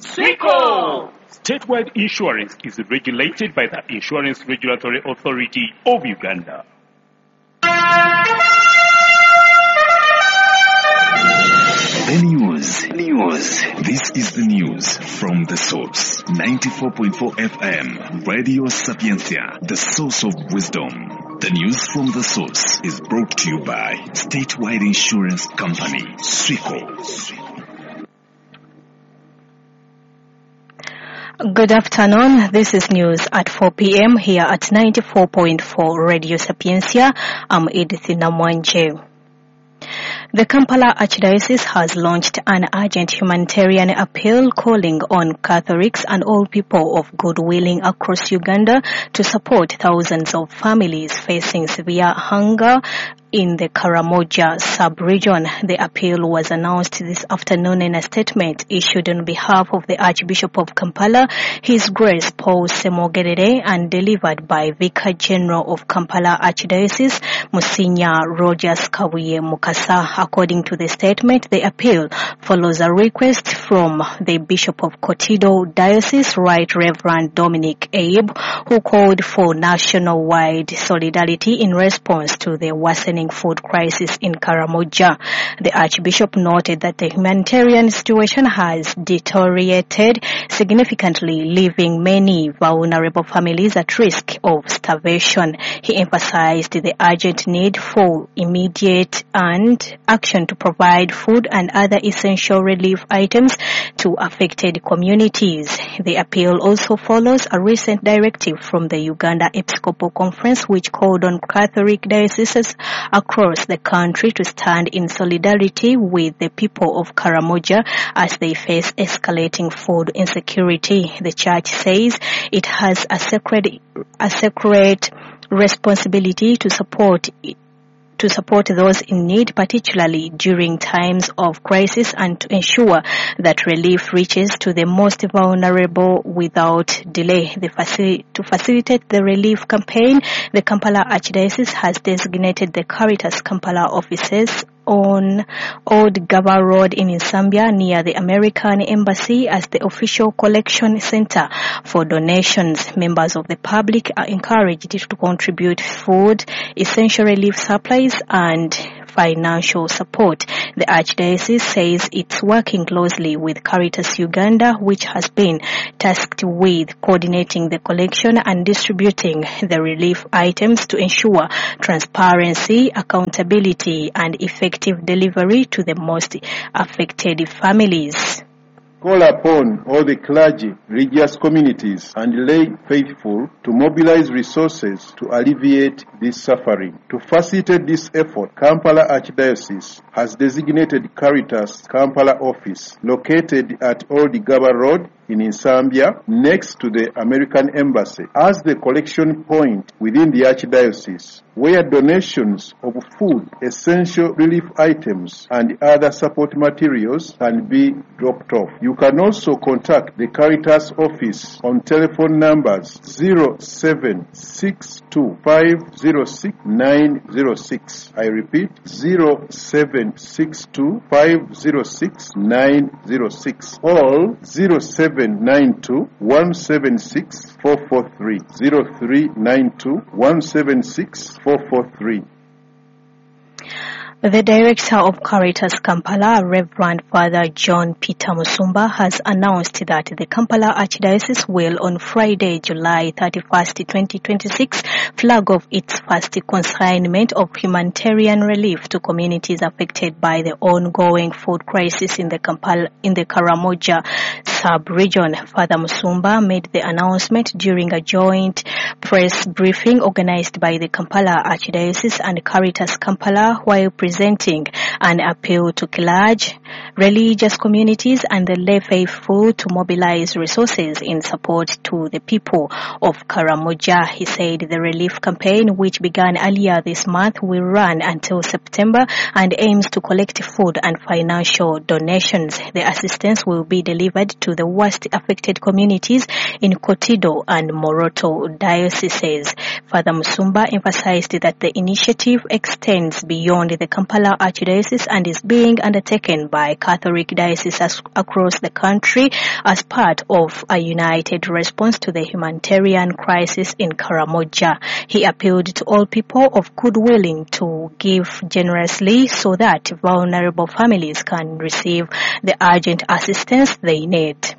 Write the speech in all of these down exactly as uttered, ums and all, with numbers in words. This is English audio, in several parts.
Swico! Statewide insurance is regulated by the Insurance Regulatory Authority of Uganda. The news, news. This is the news from the source. ninety-four point four F M, Radio Sapiencia, the source of wisdom. The news from the source is brought to you by Statewide Insurance Company, Swico. Good afternoon. This is news at four p.m. here at ninety-four point four Radio Sapiencia. I'm Edith Namwanje. The Kampala Archdiocese has launched an urgent humanitarian appeal calling on Catholics and all people of goodwill across Uganda to support thousands of families facing severe hunger in the Karamoja sub-region. The appeal was announced this afternoon in a statement issued on behalf of the Archbishop of Kampala, His Grace Paul Semogerere, and delivered by Vicar General of Kampala Archdiocese, Monsignor Rogers Kabuye Mukasa. According to the statement, the appeal follows a request from the Bishop of Kotido Diocese, Right Reverend Dominic Abe, who called for national-wide solidarity in response to the worsening food crisis in Karamoja. The Archbishop noted that the humanitarian situation has deteriorated significantly, leaving many vulnerable families at risk of starvation. He emphasized the urgent need for immediate and action to provide food and other essential relief items to affected communities. The appeal also follows a recent directive from the Uganda Episcopal Conference, which called on Catholic dioceses across the country to stand in solidarity with the people of Karamoja as they face escalating food insecurity. The church says it has a sacred, a sacred responsibility to support to support those in need, particularly during times of crisis, and to ensure that relief reaches to the most vulnerable without delay. The facil- to facilitate the relief campaign, the Kampala Archdiocese has designated the Caritas Kampala offices on Old Gaba Road in Nsambya near the American Embassy as the official collection center for donations. Members of the public are encouraged to contribute food, essential relief supplies, and financial support. The Archdiocese says it's working closely with Caritas Uganda, which has been tasked with coordinating the collection and distributing the relief items to ensure transparency, accountability, and effective delivery to the most affected families. Call upon all the clergy, religious communities, and lay faithful to mobilize resources to alleviate this suffering. To facilitate this effort, Kampala Archdiocese has designated Caritas Kampala office located at Old Gaba Road in Nsambya next to the American Embassy as the collection point within the Archdiocese, where donations of food, essential relief items, and other support materials can be dropped off. You can also contact the Caritas office on telephone numbers zero seven six two five zero six nine zero six. I repeat, zero seven six two five zero six nine zero six, or zero seven nine two one seven six four four three, zero three nine two one seven six four four three. The Director of Caritas Kampala, Reverend Father John Peter Musumba, has announced that the Kampala Archdiocese will on Friday, July thirty-first, twenty twenty-six, flag off its first consignment of humanitarian relief to communities affected by the ongoing food crisis in the Kampala, in the Karamoja sub-region. Father Musumba made the announcement during a joint press briefing organized by the Kampala Archdiocese and Caritas Kampala while presenting an appeal to clergy, religious communities, and the lay faithful to mobilize resources in support to the people of Karamoja. He said the relief campaign, which began earlier this month, will run until September and aims to collect food and financial donations. The assistance will be delivered to the worst affected communities in Kotido and Moroto dioceses. Father Musumba emphasized that the initiative extends beyond the Kampala Archdiocese and is being undertaken by Catholic dioceses across the country as part of a united response to the humanitarian crisis in Karamoja. He appealed to all people of good willing to give generously so that vulnerable families can receive the urgent assistance they need.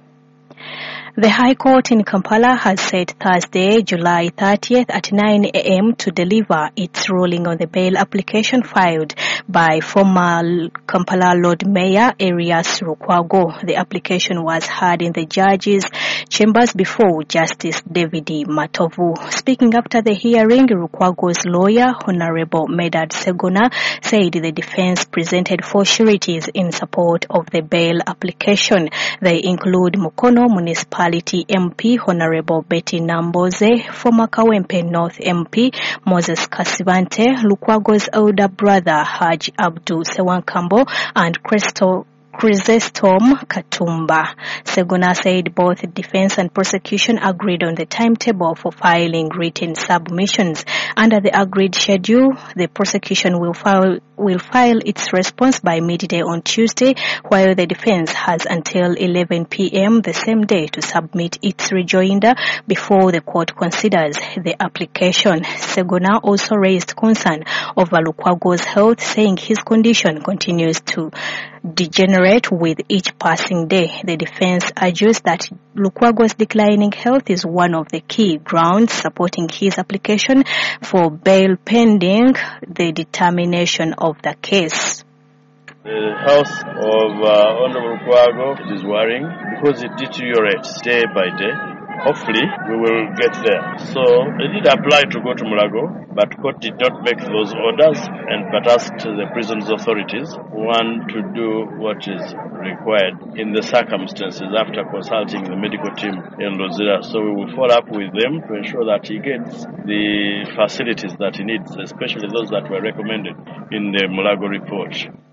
The High Court in Kampala has set Thursday, July thirtieth at nine a m to deliver its ruling on the bail application filed by former Kampala Lord Mayor Erias Lukwago. The application was heard in the judge's chambers before Justice David Matovu. Speaking after the hearing, Lukwago's lawyer, Honorable Medard Segona, said the defense presented four sureties in support of the bail application. They include Mukono Municipal M P Honorable Betty Namboze, former Kawempe North M P Moses Kasivante, Lukwago's elder brother Haj Abdul Sewankambo, and Crystal Chrysostom Katumba. Segona said both defense and prosecution agreed on the timetable for filing written submissions. Under the agreed schedule, the prosecution will file will file its response by midday on Tuesday, while the defense has until eleven p m the same day to submit its rejoinder before the court considers the application. Segona also raised concern over Lukwago's health, saying his condition continues to degenerate with each passing day. The defense argues that Lukwago's declining health is one of the key grounds supporting his application for bail pending the determination of the case. The health of uh, Honorable Lukwago is worrying because it deteriorates day by day. Hopefully, we will get there. So, I did apply to go to Mulago, but court did not make those orders, and but asked the prisons authorities, one, to do what is required in the circumstances after consulting the medical team in Luzira. So we will follow up with them to ensure that he gets the facilities that he needs, especially those that were recommended in the Mulago report.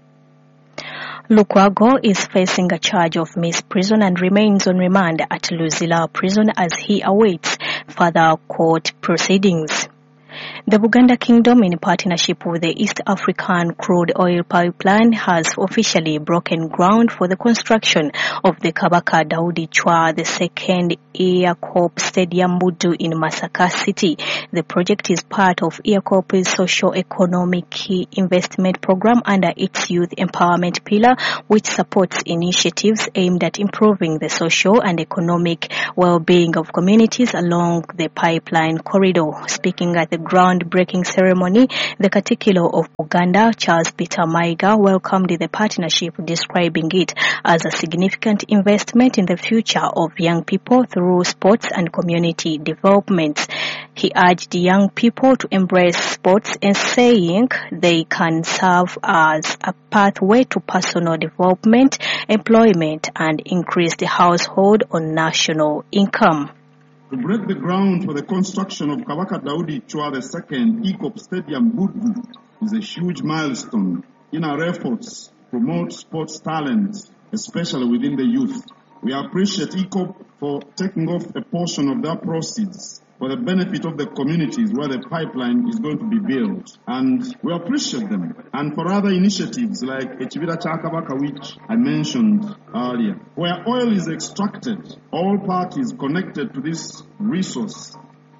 Lukwago is facing a charge of misprision and remains on remand at Luzira prison as he awaits further court proceedings. The Buganda Kingdom, in partnership with the East African Crude Oil Pipeline, has officially broken ground for the construction of the Kabaka Daudi Chwa the second Aircorp Stadium Budu in Masaka City. The project is part of Aircorp's socio-economic investment program under its youth empowerment pillar, which supports initiatives aimed at improving the social and economic well-being of communities along the pipeline corridor. Speaking at the groundbreaking ceremony, the Katikilo of Uganda, Charles Peter Maiga, welcomed the partnership, describing it as a significant investment in the future of young people through sports and community development. He urged young people to embrace sports and saying they can serve as a pathway to personal development, employment, and increased household or national income. To break the ground for the construction of Kabaka Daudi Chwa the second Aircorp Stadium Budu is a huge milestone in our efforts to promote sports talent, especially within the youth. We appreciate Aircorp for taking off a portion of their proceeds for the benefit of the communities where the pipeline is going to be built. And we appreciate them. And for other initiatives like Echibira Chakabaka, which I mentioned earlier, where oil is extracted, all parties connected to this resource.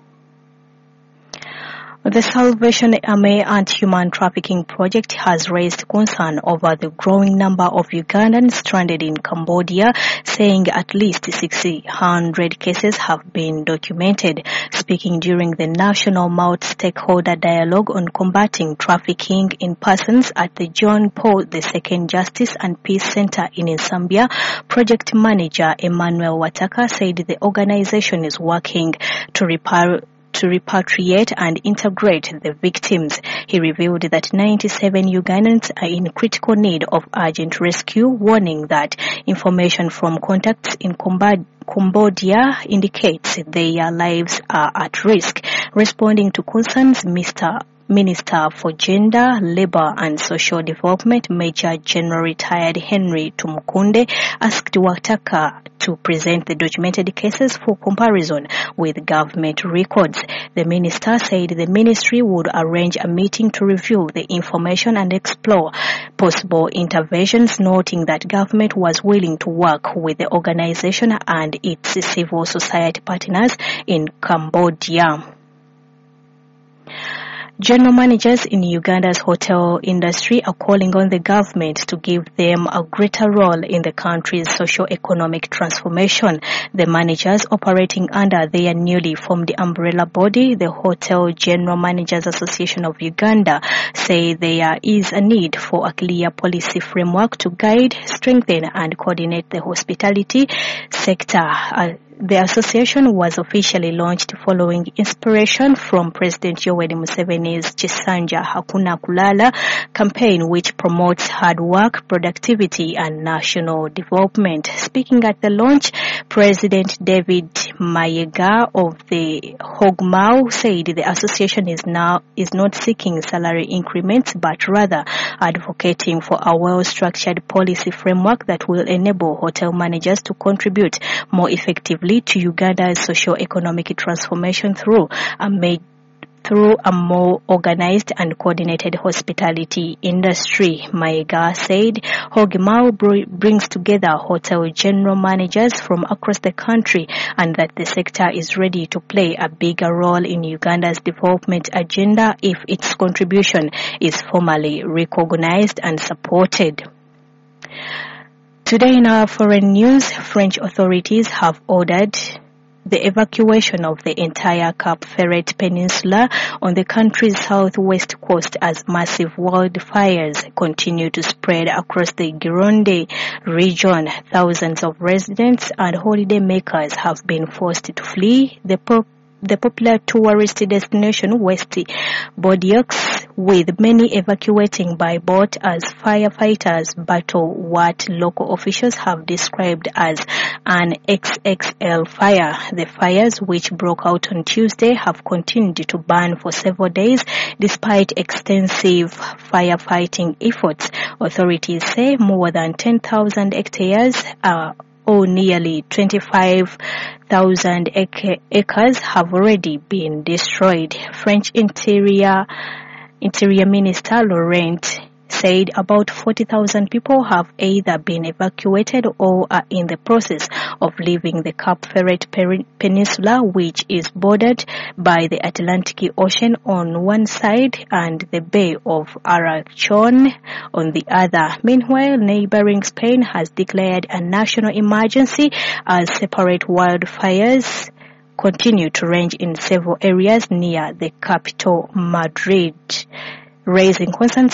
The Salvation Army Anti-Human Trafficking Project has raised concern over the growing number of Ugandans stranded in Cambodia, saying at least six hundred cases have been documented. Speaking during the National Multi-Stakeholder Dialogue on Combating Trafficking in Persons at the John Paul the Second Justice and Peace Center in Zambia, project manager Emmanuel Wataka said the organization is working to repair to repatriate and integrate the victims. He revealed that ninety-seven Ugandans are in critical need of urgent rescue, warning that information from contacts in Cambodia indicates their lives are at risk. Responding to concerns, Mister Minister for Gender, Labour and Social Development, Major General Retired Henry Tumukunde, asked Wataka to present the documented cases for comparison with government records. The minister said the ministry would arrange a meeting to review the information and explore possible interventions, noting that government was willing to work with the organization and its civil society partners in Cambodia. General managers in Uganda's hotel industry are calling on the government to give them a greater role in the country's socio-economic transformation. The managers operating under their newly formed umbrella body, the Hotel General Managers Association of Uganda, say there is a need for a clear policy framework to guide, strengthen and coordinate the hospitality sector. Uh, The association was officially launched following inspiration from President Yoweri Museveni's Chisanja Hakuna Kulala campaign, which promotes hard work, productivity and national development. Speaking at the launch, President David Mayega of the Hogmau said the association is now is not seeking salary increments but rather advocating for a well-structured policy framework that will enable hotel managers to contribute more effectively to Uganda's socio-economic transformation through a made through a more organized and coordinated hospitality industry. Maega said Hogmau br- brings together hotel general managers from across the country and that the sector is ready to play a bigger role in Uganda's development agenda if its contribution is formally recognized and supported. Today in our foreign news, French authorities have ordered the evacuation of the entire Cape Ferret Peninsula on the country's southwest coast as massive wildfires continue to spread across the Gironde region. Thousands of residents and holiday makers have been forced to flee the pop- the popular tourist destination West Bordeaux, with many evacuating by boat as firefighters battle what local officials have described as an X X L fire. The fires, which broke out on Tuesday, have continued to burn for several days despite extensive firefighting efforts. Authorities say more than ten thousand hectares are or nearly twenty-five thousand acres have already been destroyed. French Interior Interior Minister Laurent said about forty thousand people have either been evacuated or are in the process of leaving the Cape Ferret Peninsula, which is bordered by the Atlantic Ocean on one side and the Bay of Arachon on the other. Meanwhile, neighboring Spain has declared a national emergency as separate wildfires continue to range in several areas near the capital, Madrid, raising concerns